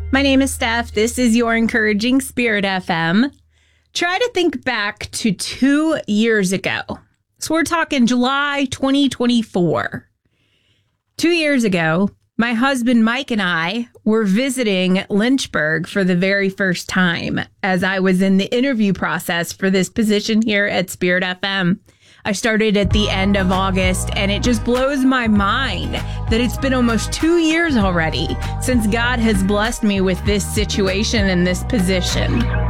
My name is Steph. This is your Encouraging Spirit FM. Try to think back to 2 years ago. So we're talking July 2024. 2 years ago, my husband Mike and I were visiting Lynchburg for the very first time as I was in the interview process for this position here at Spirit FM. I started at the end of August, and it just blows my mind that it's been almost 2 years already since God has blessed me with this situation and this position.